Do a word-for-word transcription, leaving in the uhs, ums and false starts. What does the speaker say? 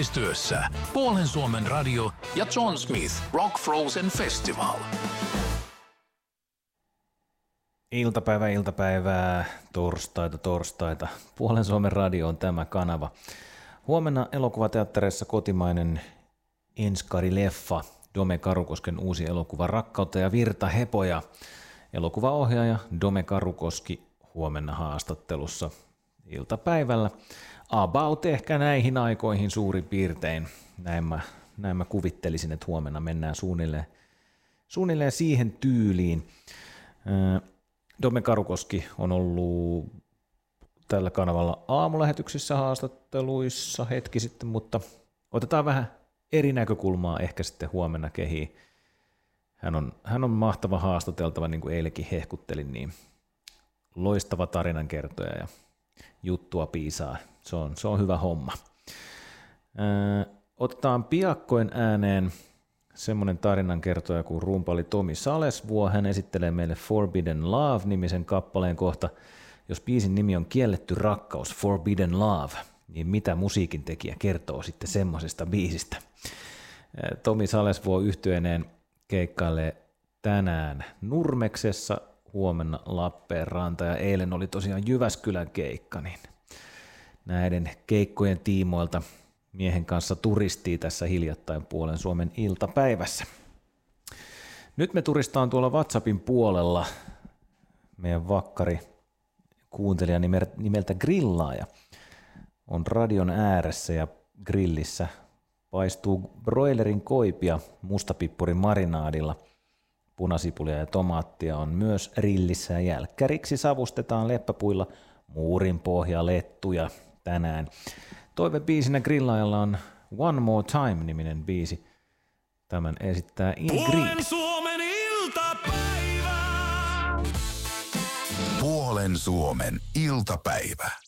yhteistyössä Puolen Suomen radio ja John Smith Rock Frozen Festival. Iltapäivä, iltapäivää, torstaita, torstaita. Puolen Suomen radio on tämä kanava. Huomenna elokuvateattereissa kotimainen enskari-leffa, Dome Karukosken uusi elokuva Rakkautta ja virtahepoja. Elokuvaohjaaja Dome Karukoski huomenna haastattelussa iltapäivällä. About ehkä näihin aikoihin suurin piirtein. Näin mä, näin mä kuvittelisin, että huomenna mennään suunnilleen, suunnilleen siihen tyyliin. Dome Karukoski on ollut tällä kanavalla aamulähetyksissä haastatteluissa hetki sitten, mutta otetaan vähän eri näkökulmaa ehkä sitten huomenna kehiin. Hän on, hän on mahtava haastateltava, niin kuin eilenkin hehkuttelin, niin loistava tarinankertoja ja juttua piisaa. Se on, se on hyvä homma. Ää, otetaan piakkoin ääneen semmoinen tarinankertoja kuin rumpali Tomi Salesvuo. Hän esittelee meille Forbidden Love-nimisen kappaleen kohta. Jos biisin nimi on Kielletty rakkaus, Forbidden Love, niin mitä musiikin tekijä kertoo sitten semmoisesta biisistä? Tomi Salesvuo yhtyeineen keikkailee tänään Nurmeksessa, huomenna Lappeenranta ja eilen oli tosiaan Jyväskylän keikka, niin näiden keikkojen tiimoilta miehen kanssa turistii tässä hiljattain Puolen Suomen iltapäivässä. Nyt me turistaan tuolla WhatsAppin puolella. Meidän vakkari kuuntelija nimeltä Grillaaja on radion ääressä ja grillissä paistuu broilerin koipia mustapippurin marinaadilla. Punasipulia ja tomaattia on myös rillissä ja jälkkäriksi savustetaan leppäpuilla muurinpohjalettuja tänään. Toivebiisinä Grillaajalla on One More Time-niminen biisi. Tämän esittää Ingrid. Puolen Suomen iltapäivä! Puolen Suomen iltapäivä.